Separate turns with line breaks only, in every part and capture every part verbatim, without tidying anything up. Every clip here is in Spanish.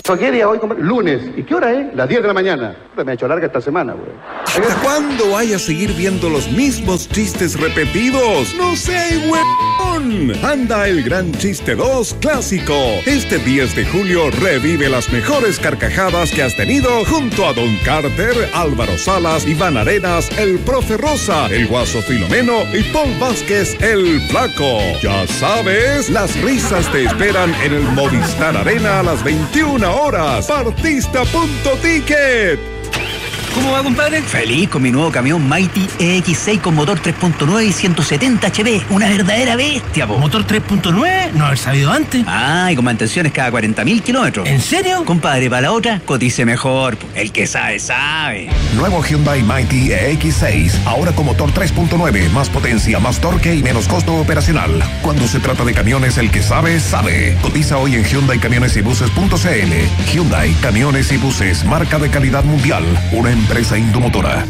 ¿Qué día hoy? Lunes. ¿Y qué hora es? Las diez de la mañana. Me ha hecho larga esta semana, güey.
¿Hasta cuándo vaya a seguir viendo los mismos chistes repetidos? ¡No sé, huevón! Anda el Gran Chiste dos Clásico. Este diez de julio revive las mejores carcajadas que has tenido junto a Don Carter, Álvaro Salas, Iván Arenas, el Profe Rosa, el Guaso Filomeno y Paul Vázquez, el Flaco. Ya sabes, las risas te esperan en el Movistar Arena a las veintiuna horas. Partista punto ticket.
¿Cómo va, compadre?
Feliz con mi nuevo camión Mighty E X seis con motor tres punto nueve y ciento setenta H P. Una verdadera bestia, po.
¿Motor tres punto nueve? No haber sabido antes.
Ah, y con mantenciones cada cuarenta mil kilómetros.
¿En serio?
Compadre, para la otra, cotice mejor. El que sabe, sabe.
Nuevo Hyundai Mighty E X seis. Ahora con motor tres punto nueve. Más potencia, más torque y menos costo operacional. Cuando se trata de camiones, el que sabe, sabe. Cotiza hoy en Hyundai Camiones y Buses punto c l. Hyundai Camiones y Buses. Marca de calidad mundial. Una empresa Indomotora.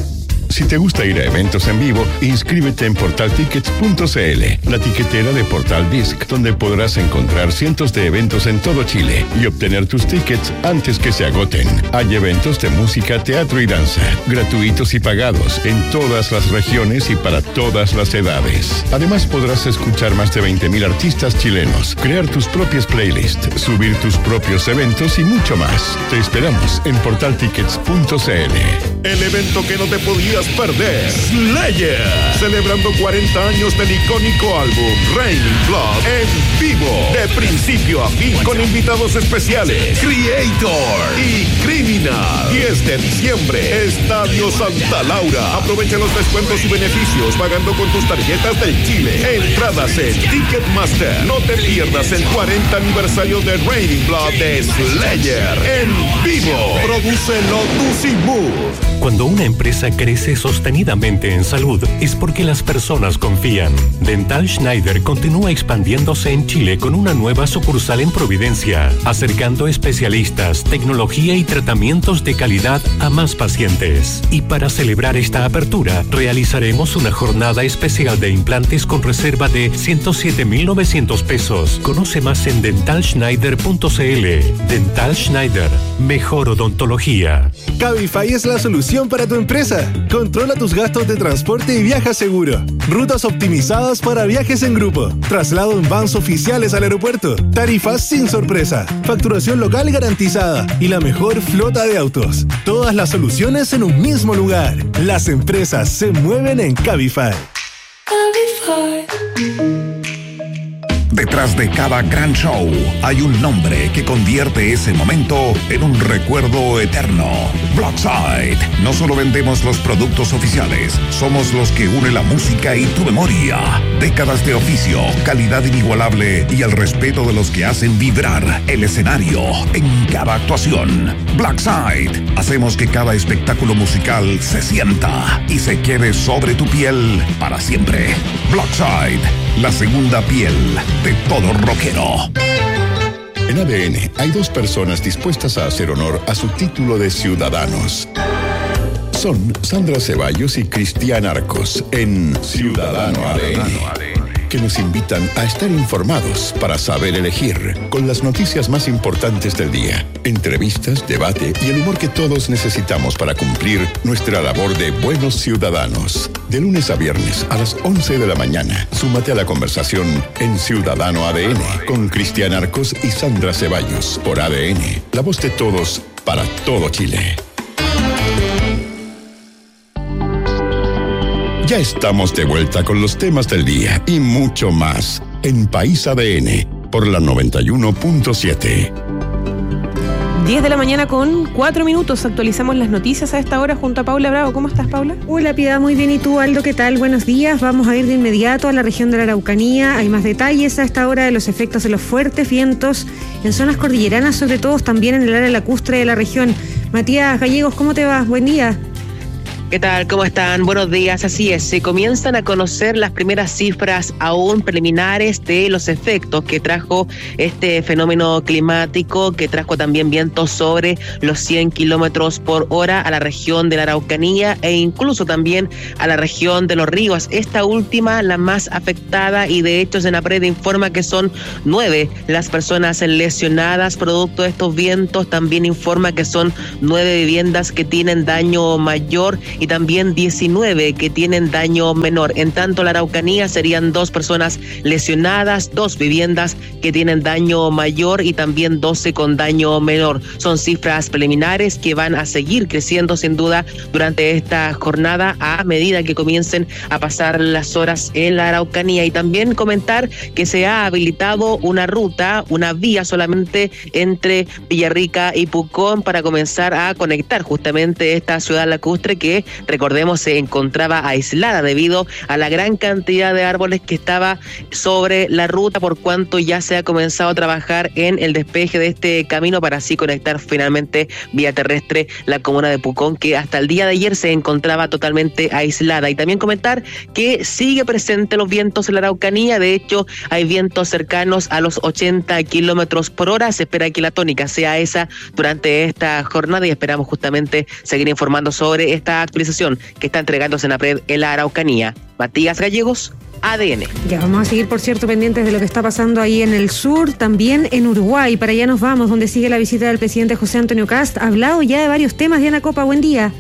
Si te gusta ir a eventos en vivo, inscríbete en portal tickets punto c l, la tiquetera de Portal Disc, donde podrás encontrar cientos de eventos en todo Chile y obtener tus tickets antes que se agoten. Hay eventos de música, teatro y danza, gratuitos y pagados, en todas las regiones y para todas las edades. Además, podrás escuchar más de veinte mil artistas chilenos, crear tus propias playlists, subir tus propios eventos y mucho más. Te esperamos en portal tickets punto c l.
El evento que no te podías perder, Slayer, celebrando cuarenta años del icónico álbum Raining Blood en vivo, de principio a fin, con invitados especiales, Creator y Criminal. diez de diciembre, Estadio Santa Laura. Aprovecha los descuentos y beneficios pagando con tus tarjetas del Chile. Entradas en Ticketmaster. No te pierdas el cuarenta aniversario de Raining Blood de Slayer en vivo. Produce Lotus y Move.
Cuando una empresa crece sostenidamente en salud, es porque las personas confían. Dental Schneider continúa expandiéndose en Chile con una nueva sucursal en Providencia, acercando especialistas, tecnología y tratamientos de calidad a más pacientes. Y para celebrar esta apertura, realizaremos una jornada especial de implantes con reserva de ciento siete mil novecientos pesos. Conoce más en dental schneider punto c l. Dental Schneider, mejor odontología.
Cabify es la solución para tu empresa. Controla tus gastos de transporte y viaja seguro. Rutas optimizadas para viajes en grupo. Traslado en vans oficiales al aeropuerto. Tarifas sin sorpresa. Facturación local garantizada. Y la mejor flota de autos. Todas las soluciones en un mismo lugar. Las empresas se mueven en Cabify.
Cabify. Detrás de cada gran show hay un nombre que convierte ese momento en un recuerdo eterno. Blockside. No solo vendemos los productos oficiales, somos los que une la música y tu memoria. Décadas de oficio, calidad inigualable y el respeto de los que hacen vibrar el escenario en cada actuación. Blockside. Hacemos que cada espectáculo musical se sienta y se quede sobre tu piel para siempre. Blockside. La segunda piel de todo rockero.
En A D N hay dos personas dispuestas a hacer honor a su título de ciudadanos. Son Sandra Ceballos y Cristian Arcos en Ciudadano A D N, que nos invitan a estar informados para saber elegir, con las noticias más importantes del día, entrevistas, debate y el humor que todos necesitamos para cumplir nuestra labor de buenos ciudadanos. De lunes a viernes a las once de la mañana, súmate a la conversación en Ciudadano A D N con Cristian Arcos y Sandra Ceballos por A D N, la voz de todos para todo Chile. Ya estamos de vuelta con los temas del día y mucho más en País A D N por la noventa y uno punto siete.
diez de la mañana con cuatro minutos. Actualizamos las noticias a esta hora junto a Paula Bravo. ¿Cómo estás, Paula?
Hola, Piedad. Muy bien. ¿Y tú, Aldo? ¿Qué tal? Buenos días. Vamos a ir de inmediato a la región de la Araucanía. Hay más detalles a esta hora de los efectos de los fuertes vientos en zonas cordilleranas, sobre todo también en el área lacustre de la región. Matías Gallegos, ¿cómo te vas? Buen día.
¿Qué tal? ¿Cómo están? Buenos días. Así es, se comienzan a conocer las primeras cifras aún preliminares de los efectos que trajo este fenómeno climático, que trajo también vientos sobre los cien kilómetros por hora a la región de la Araucanía e incluso también a la región de Los Ríos. Esta última, la más afectada, y de hecho Senapred informa que son nueve las personas lesionadas producto de estos vientos. También informa que son nueve viviendas que tienen daño mayor y también diecinueve que tienen daño menor. En tanto, la Araucanía serían dos personas lesionadas, dos viviendas que tienen daño mayor y también doce con daño menor. Son cifras preliminares que van a seguir creciendo sin duda durante esta jornada a medida que comiencen a pasar las horas en la Araucanía. Y también comentar que se ha habilitado una ruta, una vía solamente entre Villarrica y Pucón para comenzar a conectar justamente esta ciudad lacustre que, recordemos, se encontraba aislada debido a la gran cantidad de árboles que estaba sobre la ruta, por cuanto ya se ha comenzado a trabajar en el despeje de este camino para así conectar finalmente vía terrestre la comuna de Pucón, que hasta el día de ayer se encontraba totalmente aislada. Y también comentar que sigue presente los vientos en la Araucanía. De hecho, hay vientos cercanos a los ochenta kilómetros por hora. Se espera que la tónica sea esa durante esta jornada y esperamos justamente seguir informando sobre esta actualización que está entregando Senapred en la Araucanía. Matías Gallegos, A D N.
Ya vamos a seguir, por cierto, pendientes de lo que está pasando ahí en el sur, también en Uruguay. Para allá nos vamos, donde sigue la visita del presidente José Antonio Kast. Ha hablado ya de varios temas. Diana Copa, buen día.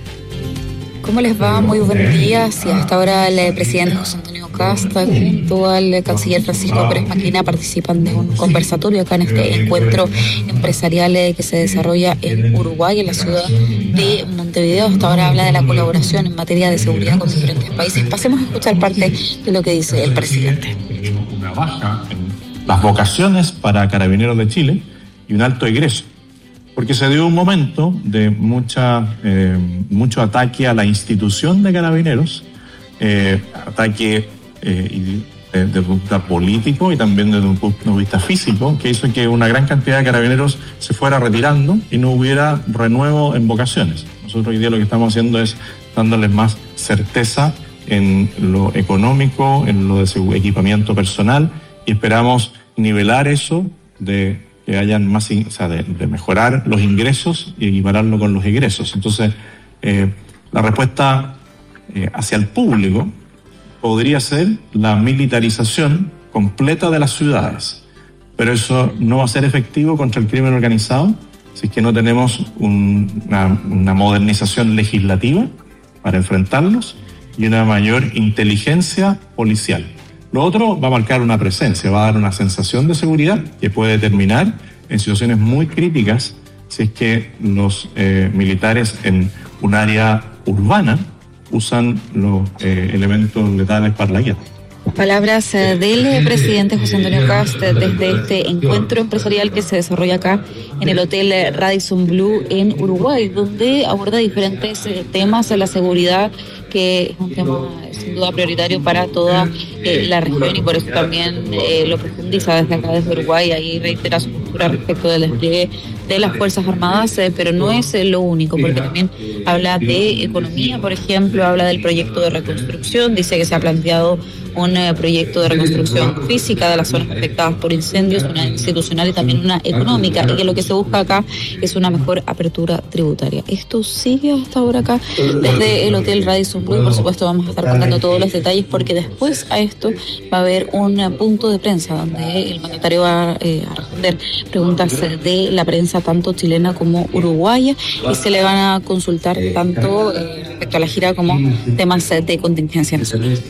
¿Cómo les va? Muy buen día. Sí, hasta ahora el presidente José Antonio Kast junto al canciller Francisco Pérez Maquina participan de un conversatorio acá en este encuentro empresarial que se desarrolla en Uruguay, en la ciudad de Montevideo. Hasta ahora habla de la colaboración en materia de seguridad con diferentes países. Pasemos a escuchar parte de lo que dice el presidente.
Una baja en las vocaciones para Carabineros de Chile y un alto egreso, porque se dio un momento de mucha eh, mucho ataque a la institución de Carabineros, eh, ataque eh, y, eh, desde un punto de vista político y también desde un punto de vista físico, que hizo que una gran cantidad de carabineros se fuera retirando y no hubiera renuevo en vocaciones. Nosotros hoy día lo que estamos haciendo es dándoles más certeza en lo económico, en lo de su equipamiento personal, y esperamos nivelar eso de que hayan más, o sea, de, de mejorar los ingresos y equipararlo con los egresos. Entonces, eh, la respuesta eh, hacia el público podría ser la militarización completa de las ciudades, pero eso no va a ser efectivo contra el crimen organizado si es que no tenemos un, una, una modernización legislativa para enfrentarlos y una mayor inteligencia policial. Lo otro va a marcar una presencia, va a dar una sensación de seguridad que puede terminar en situaciones muy críticas si es que los eh, militares en un área urbana usan los eh, elementos letales para la guerra.
Palabras eh, del presidente José Antonio Kast desde este encuentro empresarial que se desarrolla acá en el Hotel Radisson Blu en Uruguay, donde aborda diferentes eh, temas de la seguridad, que es un tema sin duda prioritario para toda eh, la región, y por eso también eh, lo profundiza desde acá, desde Uruguay. Ahí reitera su postura respecto del despliegue de las Fuerzas Armadas, eh, pero no es eh, lo único, porque también habla de economía, por ejemplo, habla del proyecto de reconstrucción, dice que se ha planteado un eh, proyecto de reconstrucción física de las zonas afectadas por incendios, una institucional y también una económica, y que lo que se busca acá es una mejor apertura tributaria. Esto sigue hasta ahora acá desde el Hotel Radisson Blu. Por supuesto vamos a estar contando todos los detalles, porque después a esto va a haber un punto de prensa donde el mandatario va eh, a responder preguntas de la prensa tanto chilena como uruguaya, y se le van a consultar tanto eh, respecto a la gira como temas de contingencia nacional.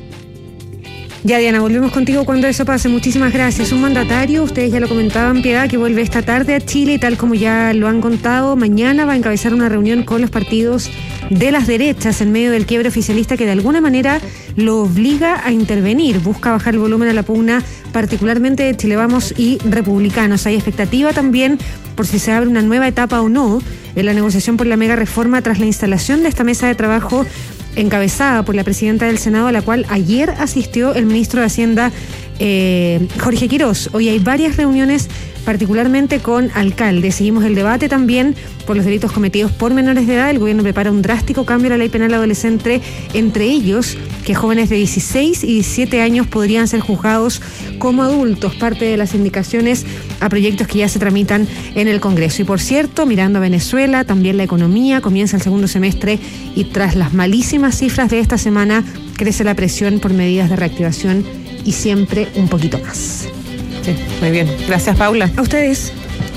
Ya, Diana, volvemos contigo cuando eso pase. Muchísimas gracias. Un mandatario, ustedes ya lo comentaban, Piedad, que vuelve esta tarde a Chile, y tal como ya lo han contado, mañana va a encabezar una reunión con los partidos de las derechas en medio del quiebre oficialista que de alguna manera lo obliga a intervenir. Busca bajar el volumen a la pugna, particularmente de Chile Vamos y Republicanos. Hay expectativa también por si se abre una nueva etapa o no en la negociación por la mega reforma tras la instalación de esta mesa de trabajo encabezada por la presidenta del Senado, a la cual ayer asistió el ministro de Hacienda, eh, Jorge Quirós. Hoy hay varias reuniones, particularmente con alcaldes. Seguimos el debate también por los delitos cometidos por menores de edad. El gobierno prepara un drástico cambio a la ley penal adolescente, entre ellos que jóvenes de dieciséis y diecisiete años podrían ser juzgados como adultos, parte de las indicaciones a proyectos que ya se tramitan en el Congreso. Y por cierto, mirando a Venezuela, también la economía comienza el segundo semestre y tras las malísimas cifras de esta semana crece la presión por medidas de reactivación y siempre un poquito más.
Sí, muy bien. Gracias, Paula.
A ustedes.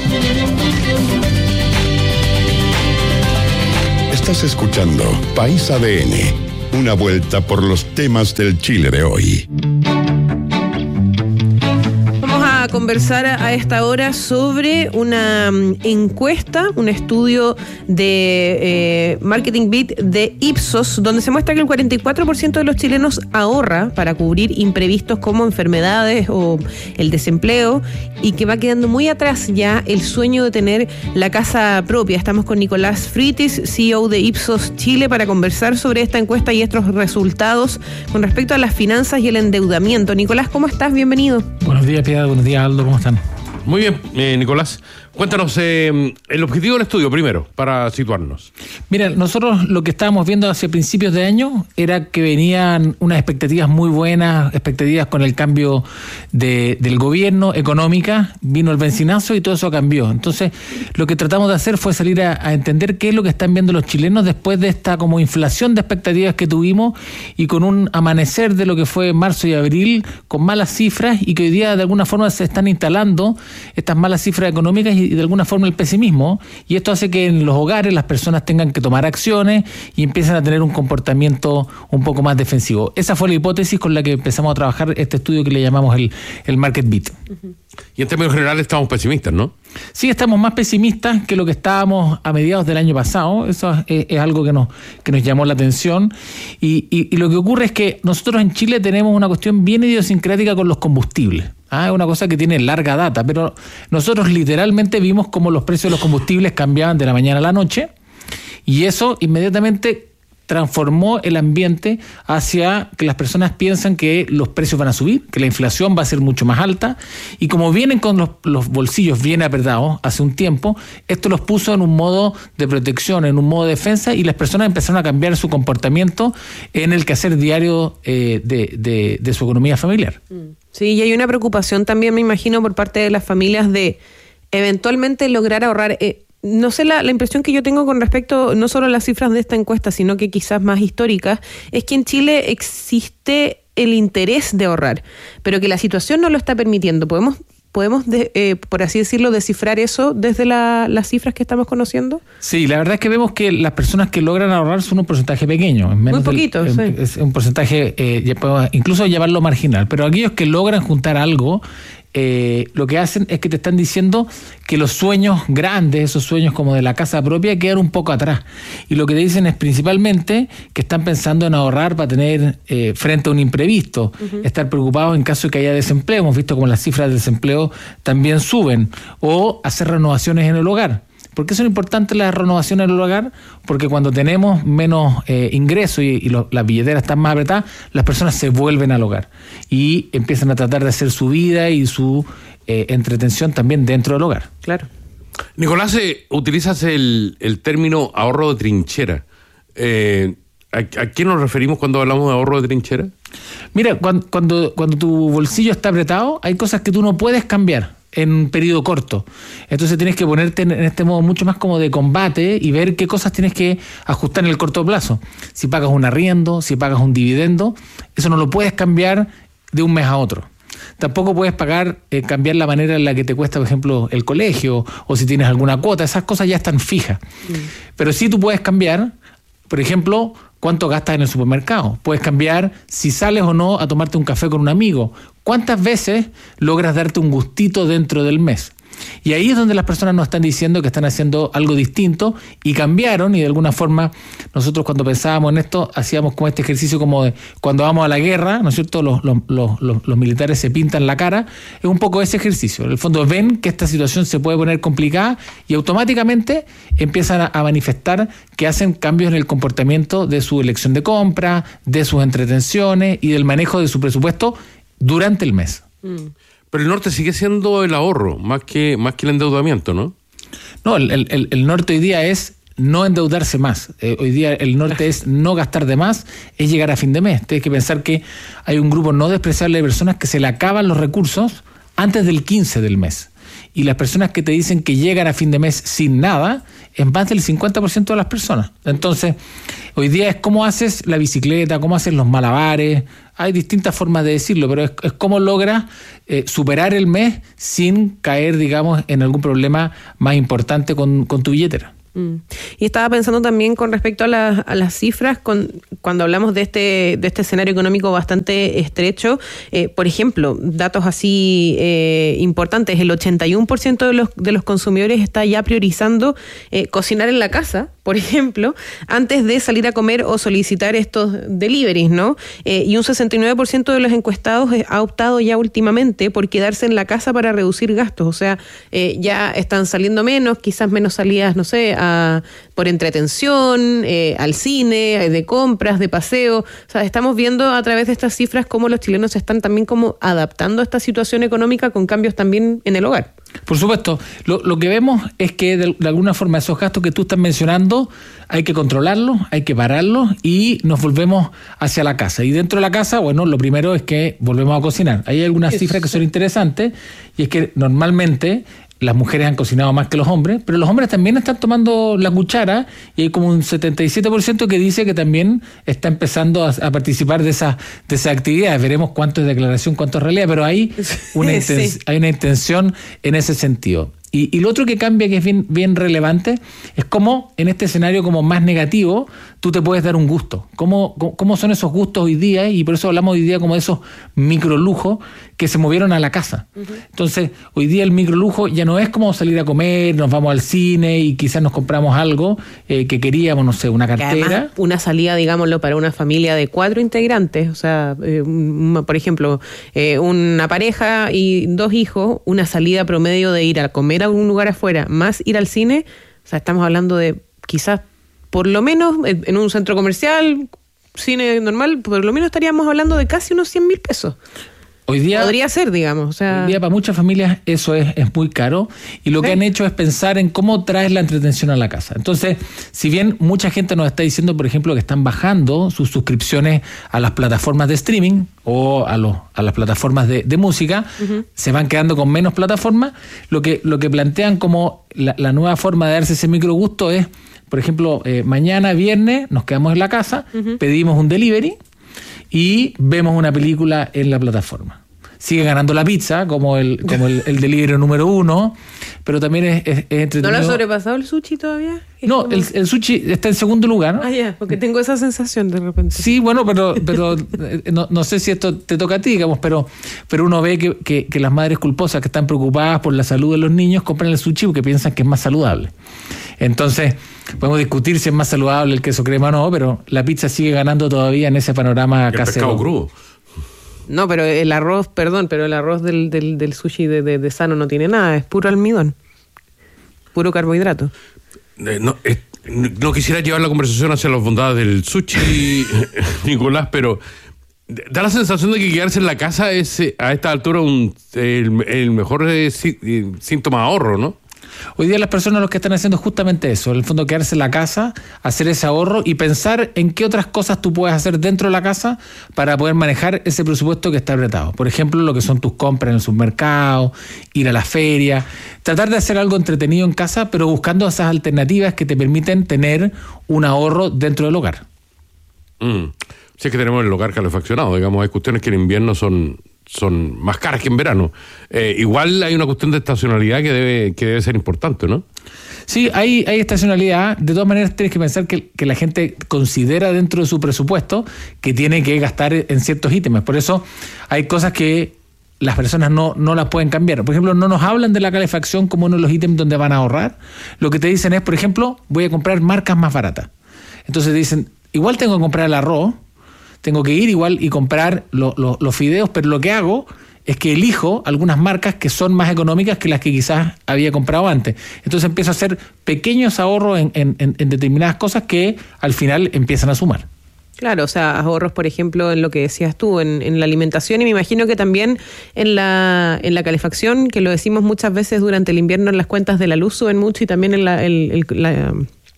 Estás escuchando País A D N, una vuelta por los temas del Chile de hoy.
A conversar a esta hora sobre una um, encuesta, un estudio de eh, Marketing Beat de Ipsos, donde se muestra que el cuarenta y cuatro por ciento de los chilenos ahorra para cubrir imprevistos como enfermedades o el desempleo, y que va quedando muy atrás ya el sueño de tener la casa propia. Estamos con Nicolás Fritis, C E O de Ipsos Chile, para conversar sobre esta encuesta y estos resultados con respecto a las finanzas y el endeudamiento. Nicolás, ¿cómo estás? Bienvenido.
Buenos días, Piedad. Buenos días, Aldo. ¿Cómo están?
Muy bien, eh, Nicolás. Cuéntanos eh, el objetivo del estudio primero, para situarnos.
Mira, nosotros lo que estábamos viendo hacia principios de año era que venían unas expectativas muy buenas, expectativas con el cambio de, del gobierno, económica, vino el benzinazo y todo eso cambió. Entonces, lo que tratamos de hacer fue salir a, a entender qué es lo que están viendo los chilenos después de esta como inflación de expectativas que tuvimos y con un amanecer de lo que fue marzo y abril, con malas cifras, y que hoy día de alguna forma se están instalando estas malas cifras económicas y y de alguna forma el pesimismo, y esto hace que en los hogares las personas tengan que tomar acciones y empiezan a tener un comportamiento un poco más defensivo. Esa fue la hipótesis con la que empezamos a trabajar este estudio que le llamamos el, el Market Beat.
Uh-huh. Y en términos generales estamos pesimistas, ¿no?
Sí, estamos más pesimistas que lo que estábamos a mediados del año pasado. Eso es, es algo que nos, que nos llamó la atención. Y, y, y lo que ocurre es que nosotros en Chile tenemos una cuestión bien idiosincrática con los combustibles. Ah, es una cosa que tiene larga data, pero nosotros literalmente vimos cómo los precios de los combustibles cambiaban de la mañana a la noche, y eso inmediatamente transformó el ambiente hacia que las personas piensan que los precios van a subir, que la inflación va a ser mucho más alta, y como vienen con los, los bolsillos bien apretados hace un tiempo, esto los puso en un modo de protección, en un modo de defensa, y las personas empezaron a cambiar su comportamiento en el quehacer diario eh, de, de, de su economía familiar.
Sí, y hay una preocupación también, me imagino, por parte de las familias de eventualmente lograr ahorrar. Eh, No sé, la, la impresión que yo tengo con respecto no solo a las cifras de esta encuesta, sino que quizás más históricas, es que en Chile existe el interés de ahorrar, pero que la situación no lo está permitiendo. ¿Podemos, podemos de, eh, por así decirlo, descifrar eso desde la, las cifras que estamos conociendo?
Sí, la verdad es que vemos que las personas que logran ahorrar son un porcentaje pequeño. Es menos
Muy poquito,
del,
sí.
Es un porcentaje, eh, ya podemos incluso llamarlo marginal, pero aquellos que logran juntar algo, Eh, lo que hacen es que te están diciendo que los sueños grandes, esos sueños como de la casa propia, quedan un poco atrás. Y lo que te dicen es principalmente que están pensando en ahorrar para tener eh, frente a un imprevisto, uh-huh. estar preocupados en caso de que haya desempleo. Hemos visto como las cifras de desempleo también suben, o hacer renovaciones en el hogar. ¿Por qué son importantes las renovaciones en el hogar? Porque cuando tenemos menos eh, ingresos y, y lo, las billeteras están más apretadas, las personas se vuelven al hogar y empiezan a tratar de hacer su vida y su eh, entretención también dentro del hogar.
Claro.
Nicolás, eh, utilizas el, el término ahorro de trinchera. Eh, ¿a, ¿A qué nos referimos cuando hablamos de ahorro de trinchera?
Mira, cuando, cuando, cuando tu bolsillo está apretado, hay cosas que tú no puedes cambiar en un periodo corto. Entonces tienes que ponerte en este modo mucho más como de combate y ver qué cosas tienes que ajustar en el corto plazo. Si pagas un arriendo, si pagas un dividendo, eso no lo puedes cambiar de un mes a otro. Tampoco puedes pagar, eh, cambiar la manera en la que te cuesta, por ejemplo, el colegio, o si tienes alguna cuota. Esas cosas ya están fijas. Mm. Pero sí tú puedes cambiar, por ejemplo, cuánto gastas en el supermercado. Puedes cambiar si sales o no a tomarte un café con un amigo. ¿Cuántas veces logras darte un gustito dentro del mes? Y ahí es donde las personas nos están diciendo que están haciendo algo distinto y cambiaron, y de alguna forma nosotros cuando pensábamos en esto hacíamos como este ejercicio como de cuando vamos a la guerra, ¿no es cierto? Los, los, los, los, los militares se pintan la cara, es un poco ese ejercicio. En el fondo ven que esta situación se puede poner complicada y automáticamente empiezan a, a manifestar que hacen cambios en el comportamiento de su elección de compra, de sus entretenciones y del manejo de su presupuesto durante el mes.
Mm. Pero el norte sigue siendo el ahorro, más que, más que el endeudamiento, ¿no?
No, el, el, el norte hoy día es no endeudarse más. Eh, hoy día el norte es no gastar de más, es llegar a fin de mes. Tienes que pensar que hay un grupo no despreciable de personas que se le acaban los recursos antes del quince del mes. Y las personas que te dicen que llegan a fin de mes sin nada, es más del cincuenta por ciento de las personas. Entonces, hoy día es cómo haces la bicicleta, cómo haces los malabares. Hay distintas formas de decirlo, pero es, es cómo logras eh, superar el mes sin caer, digamos, en algún problema más importante con, con tu billetera.
Mm. Y estaba pensando también con respecto a, la, a las cifras, con, cuando hablamos de este, de este escenario económico bastante estrecho, eh, por ejemplo, datos así eh, importantes, el ochenta y uno por ciento de los, de los consumidores está ya priorizando eh, cocinar en la casa, por ejemplo, antes de salir a comer o solicitar estos deliveries, ¿no? Eh, y un sesenta y nueve por ciento de los encuestados ha optado ya últimamente por quedarse en la casa para reducir gastos, o sea, eh, ya están saliendo menos, quizás menos salidas, no sé, a, por entretención, eh, al cine, de compras, de paseo. O sea, estamos viendo a través de estas cifras cómo los chilenos se están también como adaptando a esta situación económica con cambios también en el hogar.
Por supuesto, lo, lo que vemos es que de, de alguna forma esos gastos que tú estás mencionando hay que controlarlos, hay que pararlos y nos volvemos hacia la casa. Y dentro de la casa, bueno, lo primero es que volvemos a cocinar. Hay algunas Eso. cifras que son interesantes y es que normalmente las mujeres han cocinado más que los hombres, pero los hombres también están tomando la cuchara y hay como un setenta y siete por ciento que dice que también está empezando a, a participar de esas de esas actividades. Veremos cuánto es declaración, cuánto es realidad, pero hay una, sí. inten- hay una intención en ese sentido. Y, y lo otro que cambia, que es bien, bien relevante, es cómo en este escenario como más negativo tú te puedes dar un gusto. Cómo, cómo son esos gustos hoy día, y por eso hablamos hoy día como de esos microlujos que se movieron a la casa. Uh-huh. Entonces, hoy día el microlujo ya no es como salir a comer, nos vamos al cine y quizás nos compramos algo eh, que queríamos, no sé, una cartera.
Además, una salida, digámoslo, para una familia de cuatro integrantes, o sea, eh, un, por ejemplo, eh, una pareja y dos hijos, una salida promedio de ir a comer a un lugar afuera, más ir al cine, o sea, estamos hablando de quizás, por lo menos, en un centro comercial, cine normal, por lo menos estaríamos hablando de casi unos cien mil pesos.
Hoy día,
podría ser, digamos. O sea,
hoy día para muchas familias eso es, es muy caro y lo ¿sí? que han hecho es pensar en cómo traes la entretención a la casa. Entonces, si bien mucha gente nos está diciendo, por ejemplo, que están bajando sus suscripciones a las plataformas de streaming o a, los, a las plataformas de, de música, uh-huh. se van quedando con menos plataformas, lo que, lo que plantean como la, la nueva forma de darse ese micro gusto es, por ejemplo, eh, mañana viernes nos quedamos en la casa, uh-huh. pedimos un delivery y vemos una película en la plataforma. Sigue ganando la pizza como el como el, el delivery número uno, pero también es, es, es entretenido.
¿No lo ha sobrepasado el sushi todavía?
No, como... el, el sushi está en segundo lugar, ¿no?
Ah, ya, porque tengo esa sensación de repente.
Sí, bueno, pero pero no, no sé si esto te toca a ti, digamos, pero pero uno ve que, que, que las madres culposas que están preocupadas por la salud de los niños compran el sushi porque piensan que es más saludable. Entonces, podemos discutir si es más saludable el queso crema o no, pero la pizza sigue ganando todavía en ese panorama casero.
El pescado crudo.
No, pero el arroz, perdón, pero el arroz del, del, del sushi de, de, de sano no tiene nada, es puro almidón, puro carbohidrato.
Eh, no, eh, no quisiera llevar la conversación hacia las bondades del sushi, Nicolás, pero da la sensación de que quedarse en la casa es a esta altura un, el, el mejor eh, sí, síntoma de ahorro, ¿no?
Hoy día las personas lo que están haciendo es justamente eso, en el fondo quedarse en la casa, hacer ese ahorro y pensar en qué otras cosas tú puedes hacer dentro de la casa para poder manejar ese presupuesto que está apretado. Por ejemplo, lo que son tus compras en el supermercado, ir a la feria, tratar de hacer algo entretenido en casa, pero buscando esas alternativas que te permiten tener un ahorro dentro del hogar.
Mm. Si es que tenemos el hogar calefaccionado, digamos, hay cuestiones que en invierno son... son más caras que en verano. Eh, igual hay una cuestión de estacionalidad que debe que debe ser importante, ¿no?
Sí, hay, hay estacionalidad. De todas maneras, tienes que pensar que, que la gente considera dentro de su presupuesto que tiene que gastar en ciertos ítems. Por eso hay cosas que las personas no, no las pueden cambiar. Por ejemplo, no nos hablan de la calefacción como uno de los ítems donde van a ahorrar. Lo que te dicen es, por ejemplo, voy a comprar marcas más baratas. Entonces dicen, igual tengo que comprar el arroz, tengo que ir igual y comprar lo, lo, los fideos, pero lo que hago es que elijo algunas marcas que son más económicas que las que quizás había comprado antes. Entonces empiezo a hacer pequeños ahorros en, en, en determinadas cosas que al final empiezan a sumar.
Claro, o sea, ahorros, por ejemplo, en lo que decías tú, en, en la alimentación, y me imagino que también en la en la calefacción, que lo decimos muchas veces durante el invierno en las cuentas de la luz, suben mucho, y también en la, el, el, la,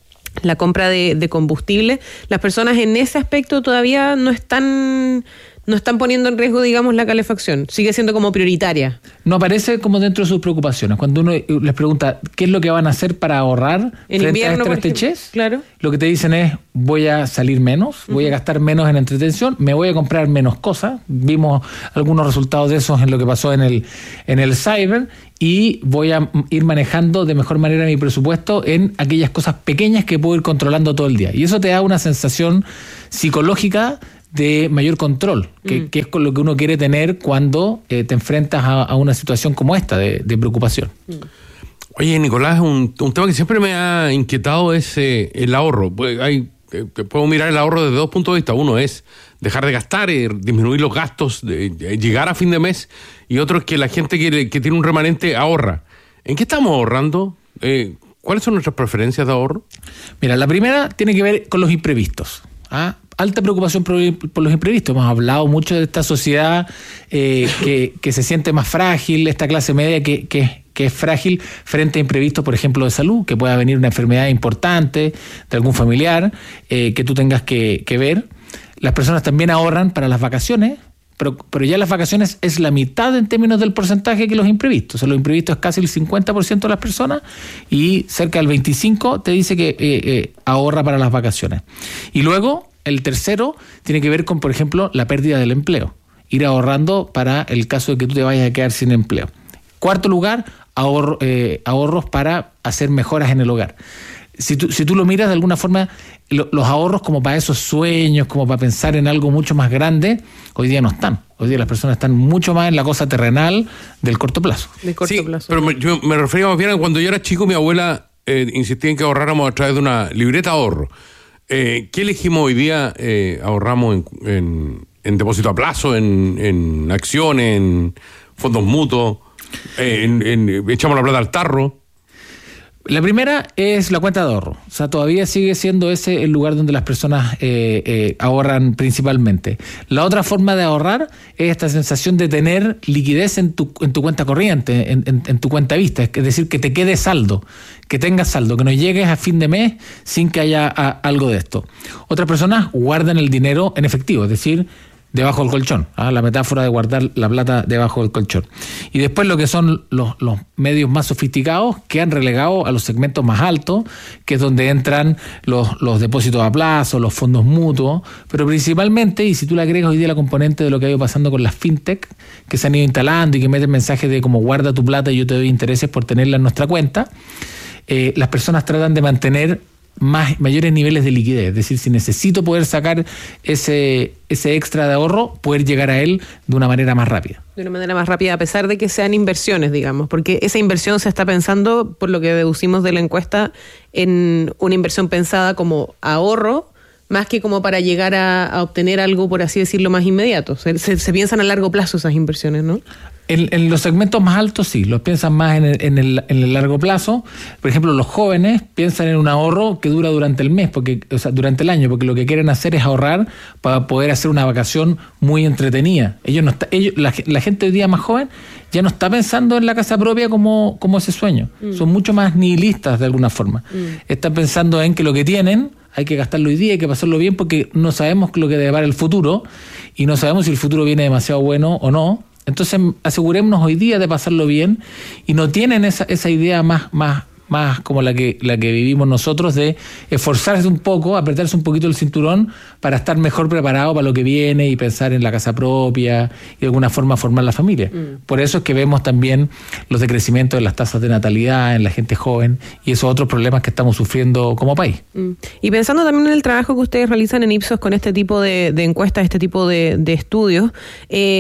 la compra de, de combustible. Las personas en ese aspecto todavía no están... no están poniendo en riesgo, digamos, la calefacción. Sigue siendo como prioritaria.
No aparece como dentro de sus preocupaciones. Cuando uno les pregunta qué es lo que van a hacer para ahorrar
en
frente
invierno,
a esta estrechez,
claro,
lo que te dicen es, voy a salir menos, voy uh-huh. a gastar menos en entretención, me voy a comprar menos cosas. Vimos algunos resultados de esos en lo que pasó en el, en el Cyber, y voy a ir manejando de mejor manera mi presupuesto en aquellas cosas pequeñas que puedo ir controlando todo el día. Y eso te da una sensación psicológica de mayor control, que, mm. que es con lo que uno quiere tener cuando eh, te enfrentas a, a una situación como esta, de, de preocupación.
Mm.
Oye, Nicolás, un, un tema que siempre me ha inquietado es eh, el ahorro. Pues hay, eh, puedo mirar el ahorro desde dos puntos de vista. Uno es dejar de gastar, eh, disminuir los gastos, de, de llegar a fin de mes, y otro es que la gente que, que tiene un remanente ahorra. ¿En qué estamos ahorrando? Eh, ¿Cuáles son nuestras preferencias de ahorro?
Mira, la primera tiene que ver con los imprevistos. ¿Ah? Alta preocupación por, por los imprevistos. Hemos hablado mucho de esta sociedad eh, que, que se siente más frágil, esta clase media que, que, que es frágil frente a imprevistos, por ejemplo, de salud, que pueda venir una enfermedad importante de algún familiar eh, que tú tengas que, que ver. Las personas también ahorran para las vacaciones, pero, pero ya las vacaciones es la mitad en términos del porcentaje que los imprevistos. O sea, los imprevistos es casi el cincuenta por ciento de las personas, y cerca del veinticinco por ciento te dice que eh, eh, ahorra para las vacaciones. Y luego, el tercero tiene que ver con, por ejemplo, la pérdida del empleo. Ir ahorrando para el caso de que tú te vayas a quedar sin empleo. Cuarto lugar, ahorro, eh, ahorros para hacer mejoras en el hogar. Si tú, si tú lo miras de alguna forma, lo, los ahorros como para esos sueños, como para pensar en algo mucho más grande, hoy día no están. Hoy día las personas están mucho más en la cosa terrenal del corto plazo.
De corto
sí,
plazo.
Pero me, yo me refería más bien a cuando yo era chico, mi abuela eh, insistía en que ahorráramos a través de una libreta de ahorro. Eh, ¿Qué elegimos hoy día? Eh, ¿Ahorramos en, en, en depósito a plazo, en, en acciones, en fondos mutuos? Eh, en, en, ¿Echamos la plata al tarro?
La primera es la cuenta de ahorro. O sea, todavía sigue siendo ese el lugar donde las personas eh, eh, ahorran principalmente. La otra forma de ahorrar es esta sensación de tener liquidez en tu, en tu cuenta corriente, en, en, en tu cuenta vista. Es decir, que te quede saldo, que tengas saldo, que no llegues a fin de mes sin que haya a, algo de esto. Otras personas guardan el dinero en efectivo, es decir, debajo del colchón, ¿ah? La metáfora de guardar la plata debajo del colchón. Y después lo que son los, los medios más sofisticados, que han relegado a los segmentos más altos, que es donde entran los, los depósitos a plazo, los fondos mutuos, pero principalmente, y si tú le agregas hoy día la componente de lo que ha ido pasando con las fintech, que se han ido instalando y que meten mensajes de como guarda tu plata y yo te doy intereses por tenerla en nuestra cuenta, eh, las personas tratan de mantener Más, mayores niveles de liquidez, es decir, si necesito poder sacar ese, ese extra de ahorro, poder llegar a él de una manera más rápida.
De una manera más rápida, a pesar de que sean inversiones, digamos, porque esa inversión se está pensando, por lo que deducimos de la encuesta, en una inversión pensada como ahorro, más que como para llegar a, a obtener algo, por así decirlo, más inmediato. Se, se, se piensan a largo plazo esas inversiones, ¿no?
En, en los segmentos más altos sí, los piensan más en el, en, el, en el largo plazo. Por ejemplo, los jóvenes piensan en un ahorro que dura durante el mes, porque, o sea, durante el año, porque lo que quieren hacer es ahorrar para poder hacer una vacación muy entretenida. Ellos no está, ellos, la, la gente hoy día más joven ya no está pensando en la casa propia como, como ese sueño. Mm. Son mucho más nihilistas de alguna forma. Mm. Están pensando en que lo que tienen hay que gastarlo hoy día, hay que pasarlo bien, porque no sabemos lo que depara el futuro y no sabemos si el futuro viene demasiado bueno o no. Entonces asegurémonos hoy día de pasarlo bien, y no tienen esa, esa idea más, más, más como la que, la que vivimos nosotros, de esforzarse un poco, apretarse un poquito el cinturón para estar mejor preparado para lo que viene y pensar en la casa propia y de alguna forma formar la familia. Mm. Por eso es que vemos también los decrecimientos de las tasas de natalidad en la gente joven y esos otros problemas que estamos sufriendo como país.
Mm. Y pensando también en el trabajo que ustedes realizan en Ipsos con este tipo de, de encuestas, este tipo de, de estudios, eh,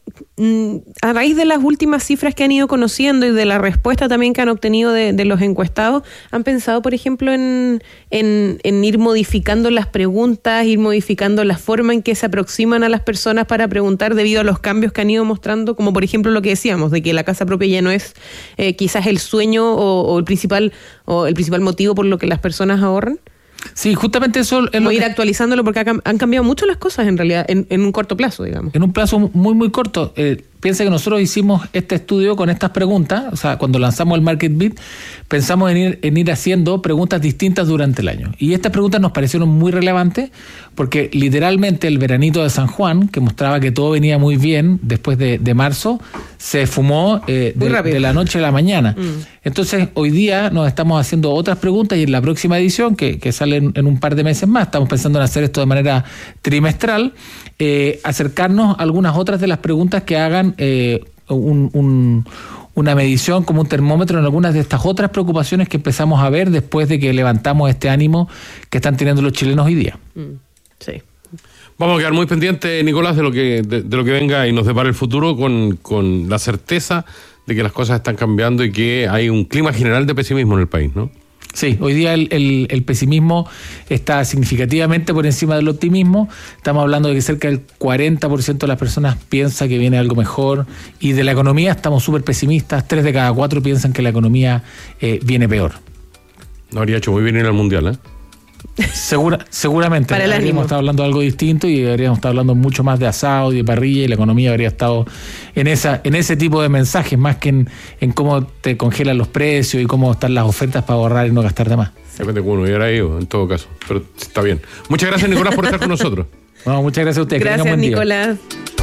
a raíz de las últimas cifras que han ido conociendo y de la respuesta también que han obtenido de, de los encuestados, ¿han pensado, por ejemplo, en, en, en ir modificando las preguntas, ir modificando la forma en que se aproximan a las personas para preguntar debido a los cambios que han ido mostrando, como por ejemplo lo que decíamos, de que la casa propia ya no es eh, quizás el sueño o, o el principal o el principal motivo por lo que las personas ahorran?
Sí, justamente eso es
Como
lo
ir
que-
actualizándolo porque ha- han cambiado mucho las cosas en realidad, en, en un corto plazo, digamos.
En un plazo muy, muy corto. Eh, piensa que nosotros hicimos este estudio con estas preguntas, o sea, cuando lanzamos el Market Beat, pensamos en ir, en ir haciendo preguntas distintas durante el año. Y estas preguntas nos parecieron muy relevantes porque literalmente el veranito de San Juan, que mostraba que todo venía muy bien después de, de marzo, se fumó eh,
Muy
de,
rápido.
de la noche a la mañana.
Mm.
Entonces, hoy día nos estamos haciendo otras preguntas y en la próxima edición, que, que sale en, en un par de meses más, estamos pensando en hacer esto de manera trimestral, eh, acercarnos a algunas otras de las preguntas que hagan eh, un, un- una medición como un termómetro en algunas de estas otras preocupaciones que empezamos a ver después de que levantamos este ánimo que están teniendo los chilenos hoy día.
Sí.
Vamos a quedar muy pendientes, Nicolás, de lo que de, de lo que venga y nos depara el futuro con, con la certeza de que las cosas están cambiando y que hay un clima general de pesimismo en el país, ¿no?
Sí, hoy día el, el- el pesimismo está significativamente por encima del optimismo. Estamos hablando de que cerca del cuarenta por ciento de las personas piensa que viene algo mejor y de la economía estamos súper pesimistas. Tres de cada cuatro piensan que la economía eh, viene peor.
No habría hecho muy bien ir al Mundial, ¿eh?
Segura, seguramente
Para el ánimo.
habríamos estado hablando de algo distinto y habríamos estado hablando mucho más de asado y de parrilla y la economía habría estado en esa en ese tipo de mensajes más que en, en cómo te congelan los precios y cómo están las ofertas para ahorrar y no gastar de más.
Depende de cómo uno hubiera ido, en todo caso. Pero está bien. Muchas gracias, Nicolás, por estar con nosotros.
Bueno, muchas gracias a ustedes. Que tengan
Gracias,
buen día.
Nicolás.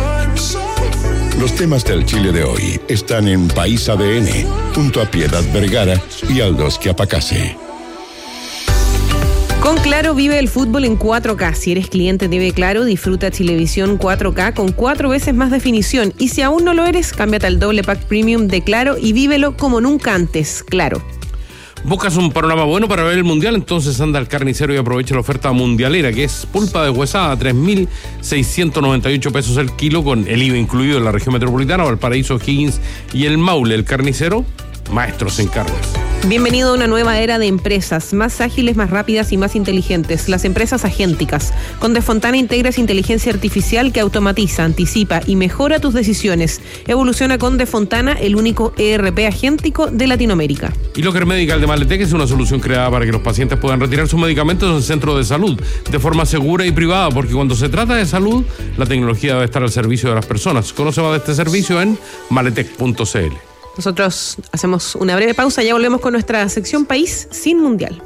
Los temas del Chile de hoy están en País A D N, junto a Piedad Vergara y Aldos Quiapacase.
Con Claro vive el fútbol en cuatro K. Si eres cliente de Claro, disfruta Chilevisión cuatro K con cuatro veces más definición. Y si aún no lo eres, cámbiate al doble pack premium de Claro y vívelo como nunca antes. Claro.
¿Buscas un panorama bueno para ver el Mundial? Entonces anda al carnicero y aprovecha la oferta mundialera, que es pulpa deshuesada a tres mil seiscientos noventa y ocho pesos el kilo, con el I V A incluido en la región metropolitana, Valparaíso, Higgins y el Maule. El carnicero, maestros en carnes.
Bienvenido a una nueva era de empresas, más ágiles, más rápidas y más inteligentes. Las empresas agénticas. Con Defontana integras inteligencia artificial que automatiza, anticipa y mejora tus decisiones. Evoluciona con Defontana, el único E R P agéntico de Latinoamérica.
Y Locker Medical de Maletec es una solución creada para que los pacientes puedan retirar sus medicamentos en centros de salud de forma segura y privada, porque cuando se trata de salud, la tecnología debe estar al servicio de las personas. Conoce más de este servicio en maletec punto c l.
Nosotros hacemos una breve pausa, ya volvemos con nuestra sección País sin Mundial.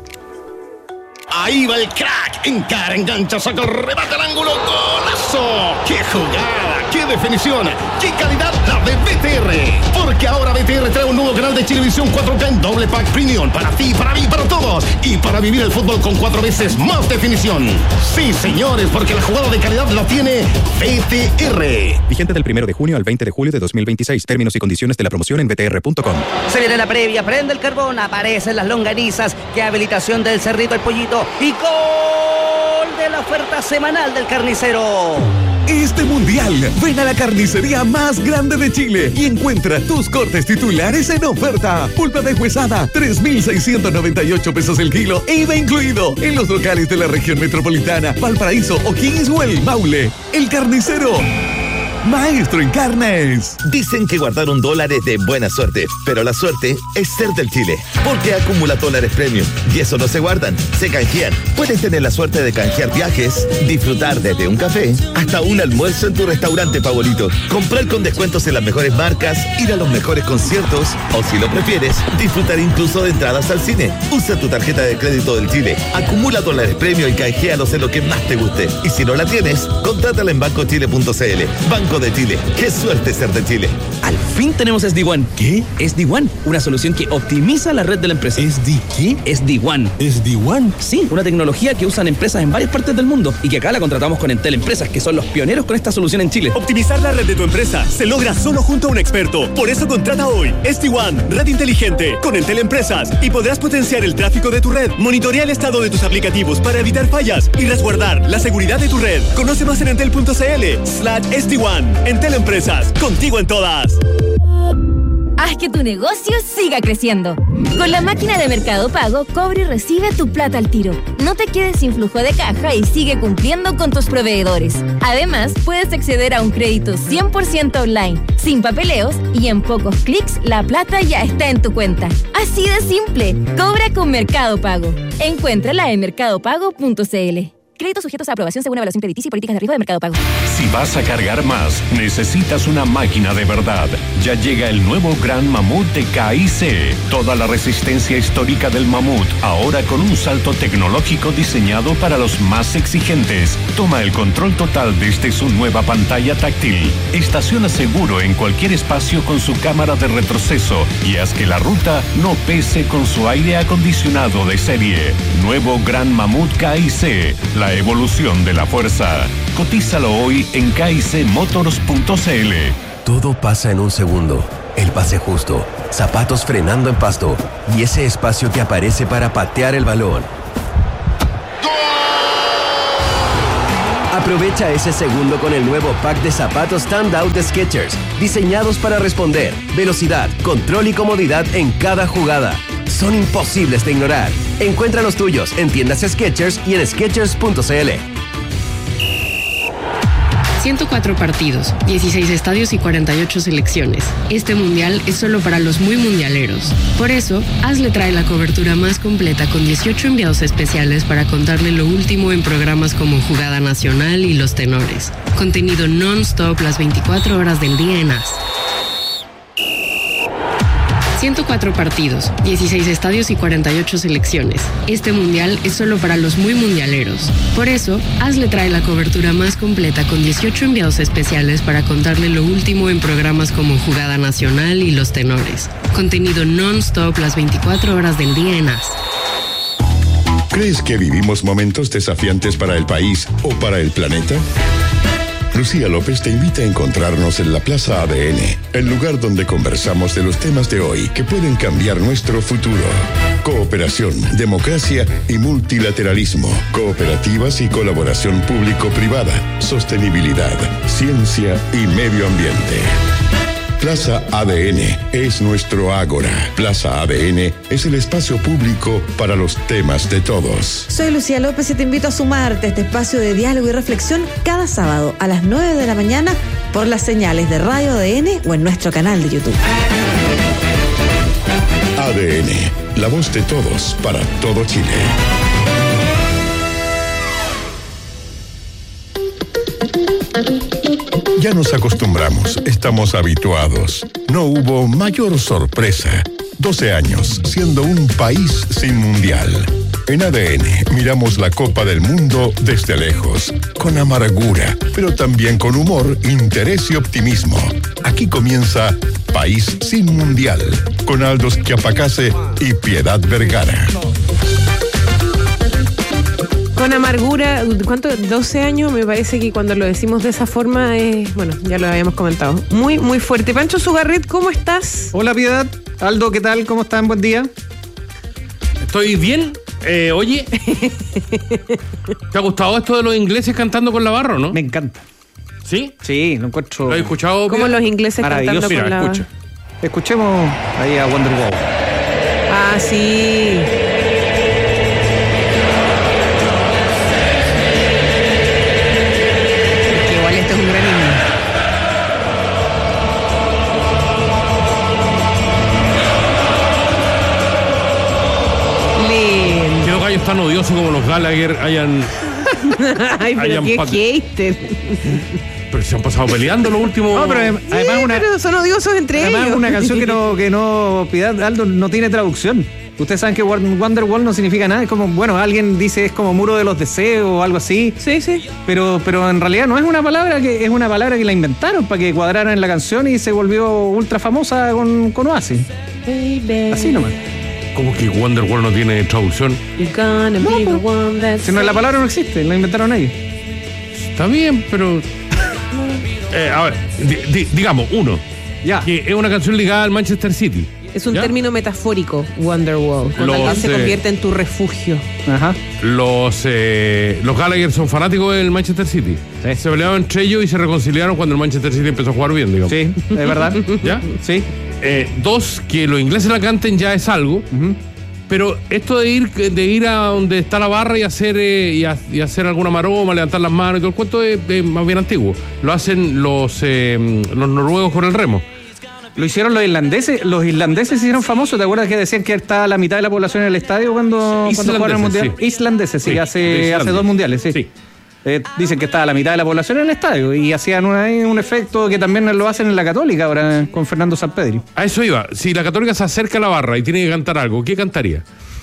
Ahí va el crack, encara, engancha, saca el remate al ángulo, golazo. ¡Qué jugada! ¡Qué definición! ¡Qué calidad la de B T R! Porque ahora B T R trae un nuevo canal de Chilevisión cuatro K en doble pack premium para ti, para mí, para todos. Y para vivir el fútbol con cuatro veces más definición. Sí, señores, porque la jugada de calidad la tiene B T R.
Vigente del primero de junio al veinte de julio de dos mil veintiséis. Términos y condiciones de la promoción en b t r punto com.
Se viene la previa, prende el carbón, aparecen las longanizas, qué habilitación del Cerrito el Pollito y gol de la oferta semanal del carnicero.
Este mundial, ven a la carnicería más grande de Chile y encuentra tus cortes titulares en oferta. Pulpa deshuesada, tres mil seiscientos noventa y ocho pesos el kilo, I V A incluido, en los locales de la región metropolitana, Valparaíso, O'Higgins o el Maule. El carnicero, maestro en carnes.
Dicen que guardaron dólares de buena suerte, pero la suerte es ser del Chile, porque acumula dólares premium y eso no se guardan, se canjean. Puedes tener la suerte de canjear viajes, disfrutar desde un café hasta un almuerzo en tu restaurante favorito, comprar con descuentos en las mejores marcas, ir a los mejores conciertos o, si lo prefieres, disfrutar incluso de entradas al cine. Usa tu tarjeta de crédito del Chile, acumula dólares premium y canjealos en lo que más te guste. Y si no la tienes, contrátala en banco chile punto c l. Banco de Chile, qué suerte ser de Chile.
Al fin tenemos S D One. ¿Qué? S D One, una solución que optimiza la red de la empresa. ¿S D qué? S D One. ¿S D One? Sí, una tecnología que usan empresas en varias partes del mundo y que acá la contratamos con Entel Empresas, que son los pioneros con esta solución en Chile.
Optimizar la red de tu empresa se logra solo junto a un experto. Por eso contrata hoy S D One, red inteligente, con Entel Empresas, y podrás potenciar el tráfico de tu red, monitorear el estado de tus aplicativos para evitar fallas y resguardar la seguridad de tu red. Conoce más en entel.cl slash S D One. Entel Empresas, contigo en todas.
Haz que tu negocio siga creciendo. Con la máquina de Mercado Pago, cobra y recibe tu plata al tiro. No te quedes sin flujo de caja y sigue cumpliendo con tus proveedores. Además, puedes acceder a un crédito cien por ciento online, sin papeleos, y en pocos clics la plata ya está en tu cuenta. Así de simple. Cobra con Mercado Pago. Encuéntrala en mercado pago punto c l. Créditos sujetos a aprobación según evaluación crediticia y políticas de riesgo de Mercado Pago.
Si vas a cargar más, necesitas una máquina de verdad. Ya llega el nuevo Gran Mamut de K I C. Toda la resistencia histórica del mamut, ahora con un salto tecnológico diseñado para los más exigentes. Toma el control total desde su nueva pantalla táctil. Estaciona seguro en cualquier espacio con su cámara de retroceso y haz que la ruta no pese con su aire acondicionado de serie. Nuevo Gran Mamut K I C. La evolución de la fuerza. Cotízalo hoy en k i c motors punto c l.
Todo pasa en un segundo. El pase justo, zapatos frenando en pasto y ese espacio que aparece para patear el balón. Aprovecha ese segundo con el nuevo pack de zapatos Standout de Skechers, diseñados para responder, velocidad, control y comodidad en cada jugada. Son imposibles de ignorar. Encuentra los tuyos en tiendas Skechers y en skechers punto c l.
ciento cuatro partidos, dieciséis estadios y cuarenta y ocho selecciones. Este mundial es solo para los muy mundialeros. Por eso, Hazle trae la cobertura más completa con dieciocho enviados especiales para contarle lo último en programas como Jugada Nacional y Los Tenores. Contenido non-stop las veinticuatro horas del día en A S. ciento cuatro partidos, dieciséis estadios y cuarenta y ocho selecciones. Este mundial es solo para los muy mundialeros. Por eso, Hazle trae la cobertura más completa con dieciocho enviados especiales para contarle lo último en programas como Jugada Nacional y Los Tenores. Contenido non-stop las veinticuatro horas del día en A S.
¿Crees que vivimos momentos desafiantes para el país o para el planeta? Lucía López te invita a encontrarnos en la Plaza A D N, el lugar donde conversamos de los temas de hoy que pueden cambiar nuestro futuro. Cooperación, democracia y multilateralismo, cooperativas y colaboración público-privada, sostenibilidad, ciencia y medio ambiente. Plaza A D N es nuestro ágora. Plaza A D N es el espacio público para los temas de todos.
Soy Lucía López y te invito a sumarte a este espacio de diálogo y reflexión cada sábado a las nueve de la mañana por las señales de Radio A D N o en nuestro canal de YouTube.
A D N, la voz de todos para todo Chile. Ya nos acostumbramos, estamos habituados. No hubo mayor sorpresa. doce años siendo un país sin mundial. En A D N miramos la Copa del Mundo desde lejos, con amargura, pero también con humor, interés y optimismo. Aquí comienza País sin Mundial, con Aldo Schiapacase y Piedad Vergara.
Con amargura, ¿cuánto? doce años, me parece que cuando lo decimos de esa forma es, bueno, ya lo habíamos comentado, muy, muy fuerte. Pancho Sugarret, ¿cómo estás?
Hola Piedad, Aldo, ¿qué tal? ¿Cómo están? Buen día.
Estoy bien. Eh, oye, ¿te ha gustado esto de los ingleses cantando con la barra, no?
Me encanta.
¿Sí?
Sí, lo encuentro.
¿Lo has escuchado?
¿Cómo los ingleses cantando con
Mira,
la
escucha.
barra?
Escuchemos ahí a Wonderwall.
Ah, sí.
Tan odioso como los Gallagher hayan.
Ay, pero
hayan
qué
pat-
hater.
Pero se han pasado peleando los últimos.
No, pero además
Sí,
una,
pero son odiosos entre
además
ellos.
una canción que no, que no, Piedad, Aldo, no tiene traducción. Ustedes saben que Wonderwall no significa nada, es como, bueno, alguien dice es como muro de los deseos o algo así.
Sí, sí.
Pero, pero en realidad no es una palabra que es una palabra que la inventaron para que cuadraran en la canción y se volvió ultra famosa con, con Oasis.
Baby.
Así nomás.
¿Cómo que Wonderwall no tiene traducción?
No, pues, si no, la palabra no existe, la inventaron ellos.
Está bien, pero... Eh, a ver, di- di- digamos, uno.
Ya.
Que es una canción ligada al Manchester City.
Es un
¿Ya?
término metafórico, Wonderwall. Cuando
Los,
alguien se
eh,
convierte en tu refugio.
Ajá.
Los, eh, los Gallagher son fanáticos del Manchester City.
Sí.
Se peleaban entre ellos y se reconciliaron cuando el Manchester City empezó a jugar bien, digamos.
Sí, es verdad.
¿Ya?
Sí.
Eh, dos, que los ingleses la canten ya es algo.
Uh-huh.
Pero esto de ir de ir a donde está la barra y hacer eh, y, a- y hacer alguna maroma, levantar las manos y todo el cuento es, es más bien antiguo. Lo hacen los, eh, los noruegos con el remo.
Lo hicieron los irlandeses, los irlandeses se hicieron famosos, ¿te acuerdas que decían que estaba la mitad de la población en el estadio cuando, cuando jugaron el mundial?
sí.
Islandeses, sí,
Sí, de
hace,
Islandia.
hace dos mundiales, sí.
Sí.
Eh, dicen que estaba la mitad de la población en el estadio y hacían una- un efecto que también lo hacen en la Católica ahora con Fernando Sampedri.
A eso iba. Si la Católica se acerca a la barra y tiene que cantar algo, ¿qué cantaría?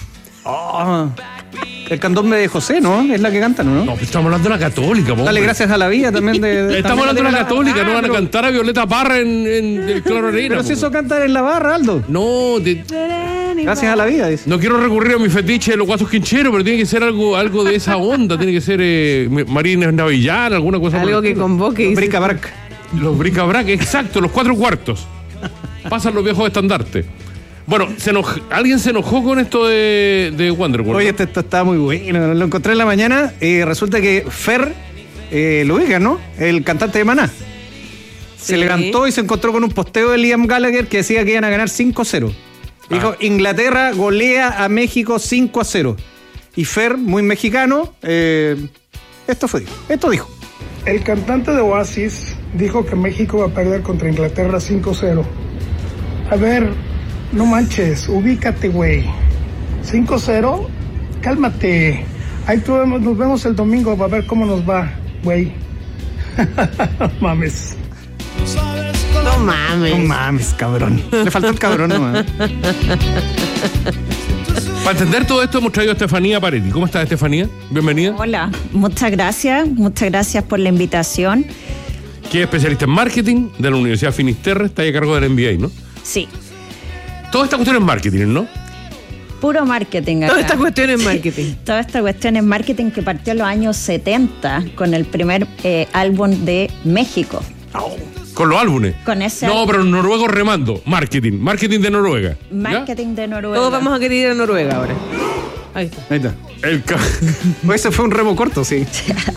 Oh, el candombe de José, ¿no? Es la que cantan, ¿no?
No, pues estamos hablando de la Católica, po,
Dale
hombre.
gracias a la vida también de... de-
Estamos hablando de la Católica, no van a
pero-
cantar a Violeta Parra en, en el Claro Arena.
Pero
po.
si eso cantan en la barra, Aldo.
No, de-
Gracias a la vida, dice.
no quiero recurrir a mi fetiche de los guasos quincheros, pero tiene que ser algo, algo de esa onda. Tiene que ser eh, Marines Navillán, alguna cosa por
Algo
el
que
estilo.
convoque. y-
Bricabrac.
Los bricabrac, exacto, los cuatro cuartos. Pasan los viejos estandartes. Bueno, se enoj- alguien se enojó con esto de, de Wonderwall.
Oye, esto, esto está muy bueno. Lo encontré en la mañana y resulta que Fer, eh, lo ubica, ¿no? El cantante de Maná. Se
Sí.
levantó y se encontró con un posteo de Liam Gallagher que decía que iban a ganar cinco cero. Dijo, Inglaterra golea a México cinco a cero. Y Fer, muy mexicano, eh, esto fue, esto dijo.
El cantante de Oasis dijo que México va a perder contra Inglaterra cinco cero. A ver, no manches, ubícate, güey. cinco cero, cálmate. Ahí tú vemos- nos vemos el domingo para ver cómo nos va, güey. Mames.
No mames.
No mames, cabrón. Le faltó el cabrón nomás.
Para entender todo esto hemos traído a Estefanía Paretti. ¿Cómo estás, Estefanía? Bienvenida.
Hola, muchas gracias, muchas gracias por la invitación.
Que es especialista en marketing de la Universidad Finisterre, está ahí a cargo del M B A, ¿no?
Sí,
Toda esta cuestión es marketing, ¿no?
puro marketing acá.
Toda esta cuestión es marketing.
Toda esta cuestión es marketing que partió en los años setenta con el primer eh, álbum de México.
Con los álbumes.
Con ese
No,
álbum.
pero noruegos remando. Marketing. Marketing de Noruega. ¿Ya?
Marketing de Noruega.
Todos vamos a querer ir a Noruega ahora. Ahí está.
Ahí está.
El, ca-
Ese fue un remo corto, sí.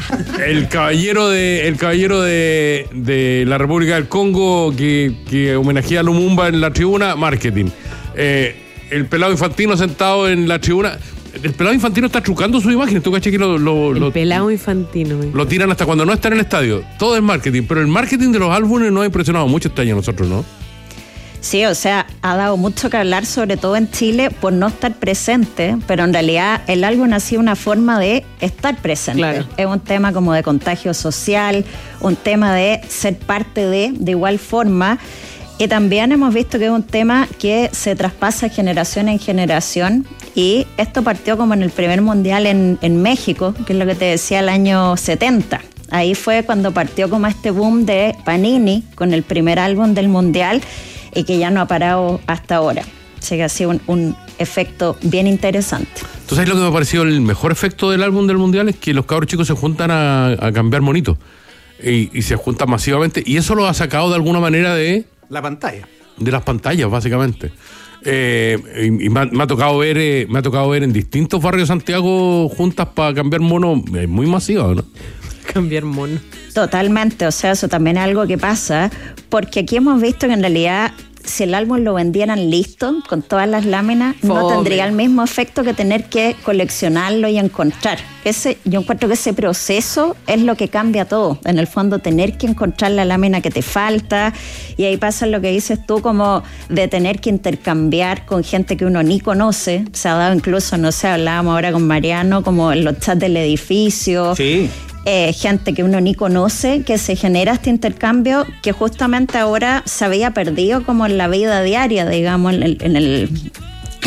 el caballero de el caballero de, de la República del Congo que, que homenajea a Lumumba en la tribuna, marketing. Eh, el pelado infantino sentado en la tribuna. El pelado infantino está trucando su imagen. ¿Tú caché que lo, lo,
El
lo,
pelado infantino. güey.
lo tiran hasta cuando no está en el estadio? Todo es marketing, pero el marketing de los álbumes nos ha impresionado mucho este año a nosotros, ¿no?
Sí, o sea, ha dado mucho que hablar, sobre todo en Chile, por no estar presente, pero en realidad el álbum ha sido una forma de estar presente.
Claro.
Es un tema como de contagio social, un tema de ser parte de, de igual forma. Y también hemos visto que es un tema que se traspasa generación en generación. Y esto partió como en el primer mundial en, en México, que es lo que te decía, el año setenta. Ahí fue cuando partió como este boom de Panini con el primer álbum del mundial y que ya no ha parado hasta ahora. O sea que ha sido un, un efecto bien interesante.
¿Tú sabes lo que me ha parecido el mejor efecto del álbum del Mundial? Es que los cabros chicos se juntan a, a cambiar monitos. Y, y se juntan masivamente. Y eso lo ha sacado de alguna manera de...
La pantalla.
De las pantallas, básicamente. Eh, y y me, ha, me ha tocado ver eh, me ha tocado ver en distintos barrios de Santiago juntas para cambiar monos eh, muy masivas, ¿no?
Cambiar mono.
Totalmente, o sea, eso también es algo que pasa, porque aquí hemos visto que en realidad si el álbum lo vendieran listo, con todas las láminas, no
Fome.
tendría el mismo efecto que tener que coleccionarlo y encontrar. Ese, yo encuentro que ese proceso es lo que cambia todo. En el fondo, tener que encontrar la lámina que te falta, y ahí pasa lo que dices tú, como de tener que intercambiar con gente que uno ni conoce. Se ha dado incluso, no sé, hablábamos ahora con Mariano, como en los chats del edificio.
Sí.
Eh, gente que uno ni conoce, que se genera este intercambio que justamente ahora se había perdido como en la vida diaria, digamos, en el, en el,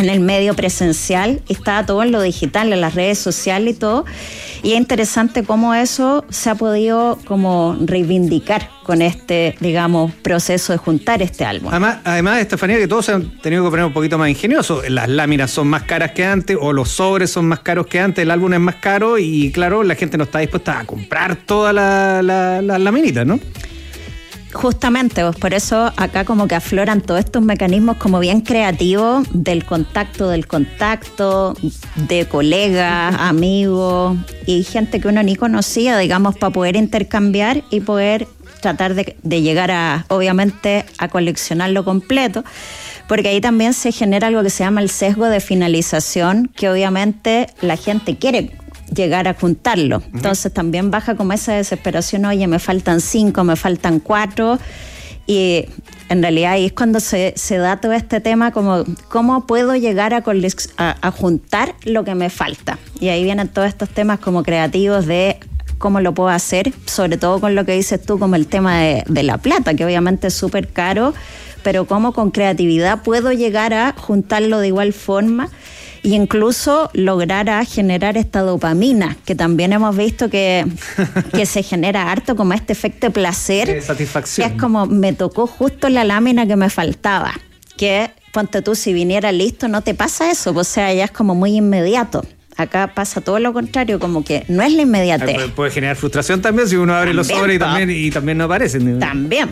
en el medio presencial, estaba todo en lo digital, en las redes sociales y todo. Y es interesante cómo eso se ha podido como reivindicar con este, digamos, proceso de juntar este álbum.
Además, además, Estefanía, que todos se han tenido que poner un poquito más ingeniosos. Las láminas son más caras que antes, o los sobres son más caros que antes, el álbum es más caro y claro, la gente no está dispuesta a comprar todas las la, la, laminitas, ¿no?
Justamente, pues por eso acá como que afloran todos estos mecanismos como bien creativos del contacto del contacto, de colegas, amigos y gente que uno ni conocía, digamos, para poder intercambiar y poder tratar de, de llegar a, obviamente, a coleccionarlo completo, porque ahí también se genera algo que se llama el sesgo de finalización, que obviamente la gente quiere llegar a juntarlo. Entonces también baja como esa desesperación, oye, me faltan cinco, me faltan cuatro, y en realidad ahí es cuando se, se da todo este tema como cómo puedo llegar a, a, a juntar lo que me falta. Y ahí vienen todos estos temas como creativos de cómo lo puedo hacer, sobre todo con lo que dices tú, como el tema de, de la plata, que obviamente es súper caro, pero cómo con creatividad puedo llegar a juntarlo de igual forma y incluso lograr a generar esta dopamina, que también hemos visto que, que se genera harto como este efecto de placer.
De satisfacción.
Que es como, me tocó justo la lámina que me faltaba. Que, ponte tú, si viniera listo, no te pasa eso. O sea, ya es como muy inmediato. Acá pasa todo lo contrario, como que no es la inmediatez.
Puede, puede generar frustración también si uno abre también, los sobres y también, y también no aparecen.
También.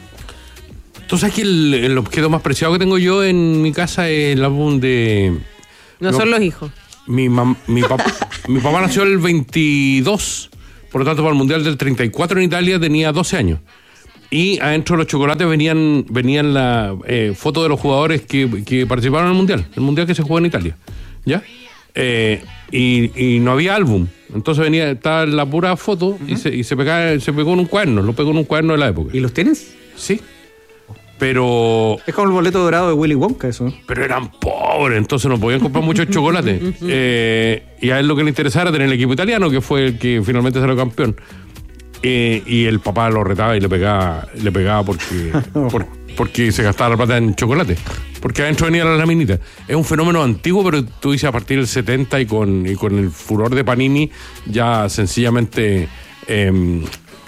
Tú sabes que el, el objeto más preciado que tengo yo en mi casa es el álbum de...
No, no son los hijos.
Mi, mam, mi, papá, mi papá nació el veintidós, por lo tanto para el Mundial del treinta y cuatro en Italia tenía doce años. Y adentro de los chocolates venían venían la eh, fotos de los jugadores que, que participaron en el Mundial, el Mundial que se jugó en Italia. ¿Ya? Eh, y, y no había álbum. Entonces venía, estaba la pura foto uh-huh. y, se, y se, pegaba, se pegó en un cuaderno, lo pegó en un cuaderno de la época.
¿Y los tienes?
Sí. Pero...
Es como el boleto dorado de Willy Wonka, eso.
Pero eran pobres, entonces no podían comprar muchos chocolates. eh, y a él lo que le interesaba era tener el equipo italiano, que fue el que finalmente salió campeón. Eh, y el papá lo retaba y le pegaba, le pegaba porque, por, porque se gastaba la plata en chocolate. Porque adentro venía la laminita. Es un fenómeno antiguo, pero tú dices a partir del setenta y con, y con el furor de Panini, ya sencillamente... Eh,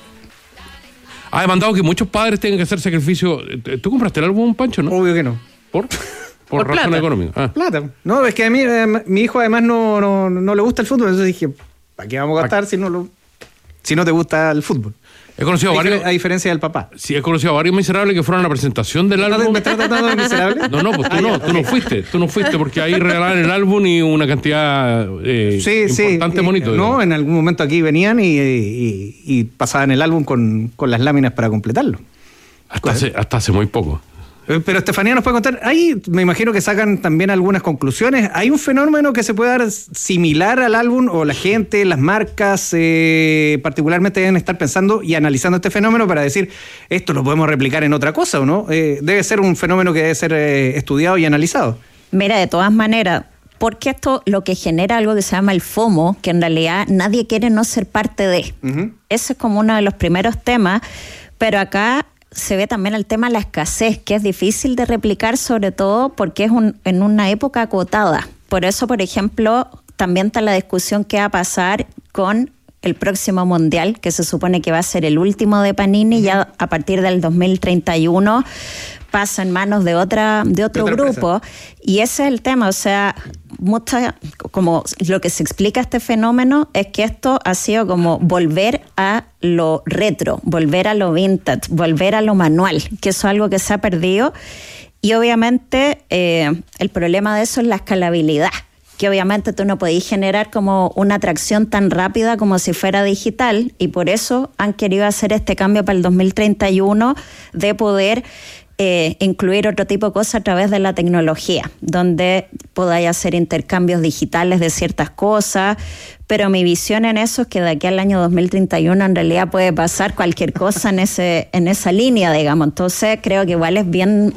ha demandado que muchos padres tengan que hacer sacrificio. ¿Tú compraste el álbum, Pancho, no?
Obvio que no.
¿Por? Por, Por razones económicas. Ah.
Plata. No, es que a mí, eh, mi hijo además no, no, no le gusta el fútbol, entonces dije, ¿para qué vamos a gastar si no, lo, si no te gusta el fútbol?
He conocido
a
varios.
A diferencia del papá.
Sí, he conocido a varios miserables que fueron a la presentación del álbum.
¿Me estás tratando de miserable?
No, no, pues tú no, tú no fuiste. Tú no fuiste porque ahí regalaban el álbum y una cantidad eh,
sí,
importante
sí,
bonito.
No, digamos. En algún momento aquí venían y, y, y pasaban el álbum con, con las láminas para completarlo.
Hasta hace, hasta hace muy poco.
Pero Estefanía nos puede contar, ahí me imagino que sacan también algunas conclusiones. ¿Hay un fenómeno que se puede dar similar al álbum o la gente, las marcas eh, particularmente deben estar pensando y analizando este fenómeno para decir, esto lo podemos replicar en otra cosa o no? Eh, debe ser un fenómeno que debe ser eh, estudiado y analizado.
Mira, de todas maneras, porque esto lo que genera algo que se llama el FOMO, que en realidad nadie quiere no ser parte de. Uh-huh. Ese es como uno de los primeros temas, pero acá se ve también el tema de la escasez, que es difícil de replicar, sobre todo porque es un, en una época acotada. Por eso, por ejemplo, también está la discusión que va a pasar con el próximo Mundial, que se supone que va a ser el último de Panini, uh-huh. ya a partir del dos mil treinta y uno pasa en manos de otra de otro de grupo empresa. Y ese es el tema, o sea, mucha, como lo que se explica este fenómeno es que esto ha sido como volver a lo retro, volver a lo vintage, volver a lo manual, que eso es algo que se ha perdido y obviamente eh, el problema de eso es la escalabilidad, que obviamente tú no podés generar como una atracción tan rápida como si fuera digital y por eso han querido hacer este cambio para el dos mil treinta y uno de poder Eh, incluir otro tipo de cosas a través de la tecnología, donde podáis hacer intercambios digitales de ciertas cosas, pero mi visión en eso es que de aquí al año dos mil treinta y uno en realidad puede pasar cualquier cosa en ese en esa línea, digamos. Entonces creo que igual es bien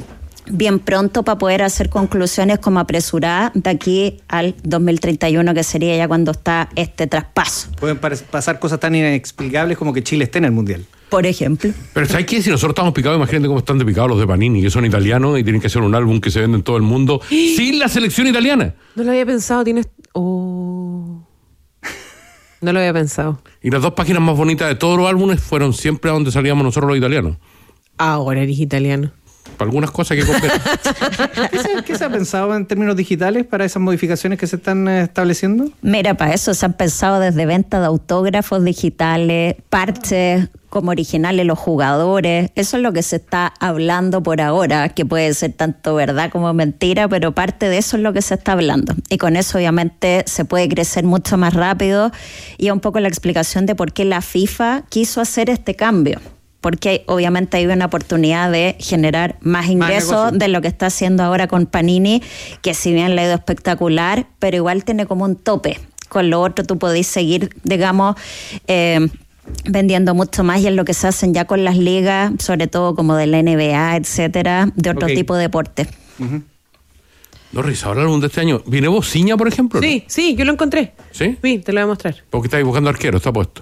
bien pronto para poder hacer conclusiones como apresuradas de aquí al dos mil treinta y uno, que sería ya cuando está este traspaso.
Pueden pasar cosas tan inexplicables como que Chile esté en el Mundial.
Por ejemplo.
Pero ¿sabes qué? Si nosotros estamos picados, imagínate cómo están de picados los de Panini, que son italianos y tienen que hacer un álbum que se vende en todo el mundo sin la selección italiana.
No lo había pensado, tienes... Oh... No lo había pensado.
Y las dos páginas más bonitas de todos los álbumes fueron siempre a donde salíamos nosotros los italianos.
Ahora eres italiano.
Para algunas cosas que comprar.
¿Qué se, ¿Qué se ha pensado en términos digitales para esas modificaciones que se están eh, estableciendo?
Mira, para eso se han pensado desde venta de autógrafos digitales, parches como originales los jugadores. Eso es lo que se está hablando por ahora, que puede ser tanto verdad como mentira, pero parte de eso es lo que se está hablando. Y con eso obviamente se puede crecer mucho más rápido, y es un poco la explicación de por qué la FIFA quiso hacer este cambio. Porque obviamente hay una oportunidad de generar más ingresos de lo que está haciendo ahora con Panini, que si bien le ha ido espectacular, pero igual tiene como un tope. Con lo otro tú podés seguir, digamos, eh, vendiendo mucho más, y es lo que se hacen ya con las ligas, sobre todo como de la N B A, etcétera, de otro okay. tipo de deporte.
Uh-huh. No, Risa, ahora algún de este año. ¿Viene Bociña, por ejemplo?
Sí, ¿no? Sí, yo lo encontré.
¿Sí?
Sí, te lo voy a mostrar.
Porque estáis buscando arquero, está puesto.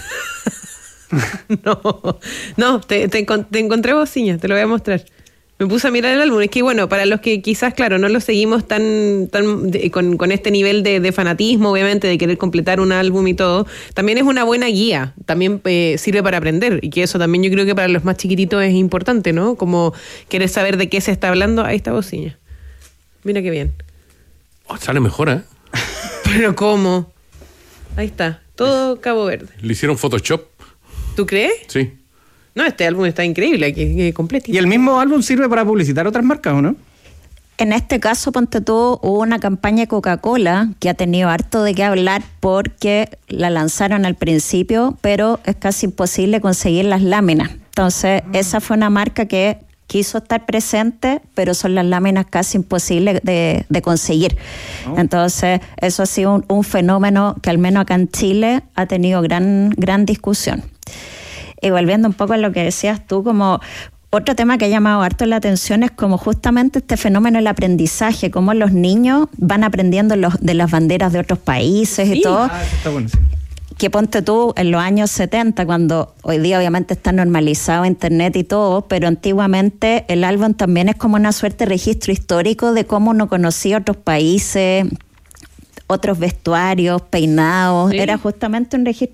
No, no, te, te, te encontré Bociña, te lo voy a mostrar. Me puse a mirar el álbum. Es que bueno, para los que quizás, claro, no lo seguimos tan, tan de, con, con este nivel de, de fanatismo, obviamente, de querer completar un álbum y todo, también es una buena guía, también eh, sirve para aprender, y que eso también yo creo que para los más chiquititos es importante, ¿no? Como querer saber de qué se está hablando. Ahí está Bociña. Mira qué bien.
Oh, sale mejor, ¿eh?
Pero ¿cómo? Ahí está, todo Cabo Verde.
Le hicieron Photoshop.
¿Tú crees?
Sí.
No, este álbum está increíble, que, que completito.
¿Y el mismo álbum sirve para publicitar otras marcas o no?
En este caso, ponte tú, hubo una campaña de Coca-Cola que ha tenido harto de qué hablar porque la lanzaron al principio, pero es casi imposible conseguir las láminas. Entonces, ah. esa fue una marca que quiso estar presente, pero son las láminas casi imposibles de, de conseguir. Oh. Entonces, eso ha sido un, un fenómeno que al menos acá en Chile ha tenido gran, gran discusión. Y volviendo un poco a lo que decías tú, como otro tema que ha llamado harto la atención es como justamente este fenómeno del aprendizaje, cómo los niños van aprendiendo los, de las banderas de otros países sí. y todo.
Ah, eso está bueno, sí.
Que ponte tú en los años setenta, cuando hoy día obviamente está normalizado internet y todo, pero antiguamente el álbum también es como una suerte de registro histórico de cómo uno conocía otros países, otros vestuarios, peinados. Sí. Era justamente un registro